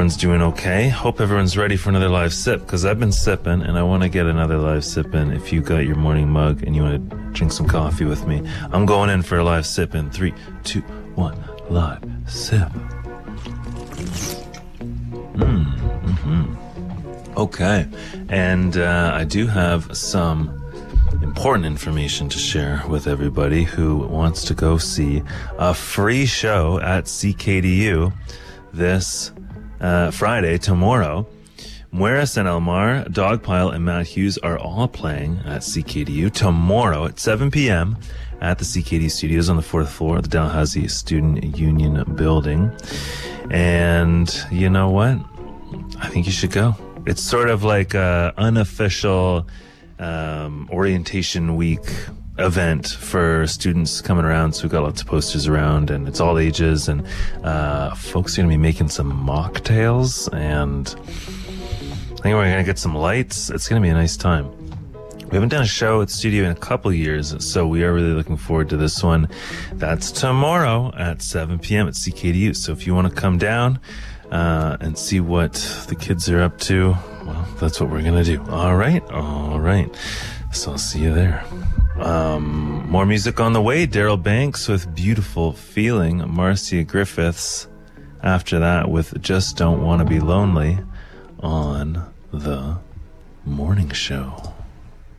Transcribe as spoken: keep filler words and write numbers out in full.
everyone's doing okay. Hope everyone's ready for another live sip, because I've been sipping and I want to get another live sip in. If you got your morning mug and you want to drink some coffee with me, I'm going in for a live sip in three, two, one, live sip. Mm, mm-hmm. Okay. And uh, I do have some important information to share with everybody who wants to go see a free show at C K D U this uh, Friday, tomorrow. Mueris and Elmar, Dogpile, and Matt Hughes are all playing at C K D U tomorrow at seven p.m. at the C K D U studios on the fourth floor of the Dalhousie Student Union building. And you know what? I think you should go. It's sort of like a unofficial um, orientation week event for students coming around. So we've got lots of posters around, and it's all ages, and uh, folks are going to be making some mocktails, and I think we're going to get some lights. It's going to be a nice time. We haven't done a show at the studio in a couple years, so we are really looking forward to this one. That's tomorrow at seven p.m. at C K D U. So if you want to come down uh, and see what the kids are up to, well, that's what we're going to do. All right. All right. So I'll see you there. Um, more music on the way. Daryl Banks with Beautiful Feeling. Marcia Griffiths after that with Just Don't Want to Be Lonely on The Morning Show.